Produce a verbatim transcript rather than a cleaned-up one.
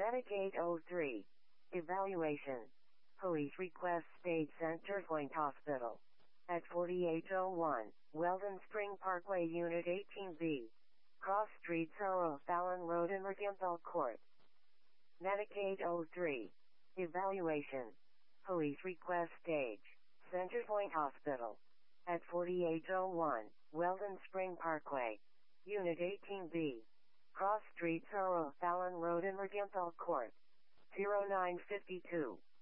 Medicaid oh three. Evaluation. Police request stage Centerpoint Hospital. At forty-eight oh one, Weldon Spring Parkway, Unit eighteen B. Cross Street, Soho, Fallon Road, and Mercantile Court. Medicaid oh three. Evaluation. Police request stage Centerpoint Hospital. At forty-eight oh one, Weldon Spring Parkway, Unit eighteen B. Cross Street, Soho, Fallon Road, and Mercantile Court. zero nine five two.